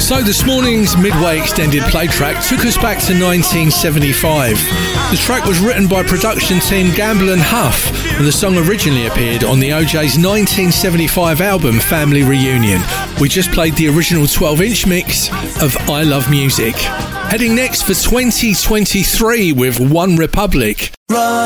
So this morning's Midway extended play track took us back to 1975. The track was written by production team Gamble and Huff, and the song originally appeared on the O'Jays' 1975 album Family Reunion. We just played the original 12-inch mix of I Love Music. Heading next for 2023 with One Republic.